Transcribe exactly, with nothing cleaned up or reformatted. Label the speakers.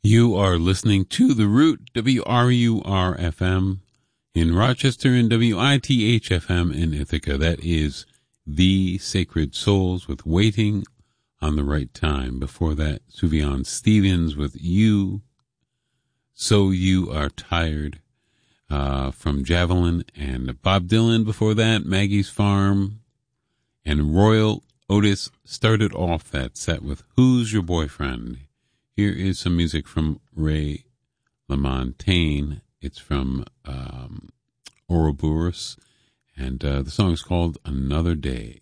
Speaker 1: You are listening to The Root, W R U R F M in Rochester and W I T H F M in Ithaca. That is The Sacred Souls with Waiting on the Right Time. Before that, Sufjan Stevens with You, So You Are Tired uh, from Javelin, and Bob Dylan before that, Maggie's Farm, and Royal Otis started off that set with Who's Your Boyfriend? Here is some music from Ray LaMontagne. It's from um, Ouroboros, and uh, the song is called Another Day.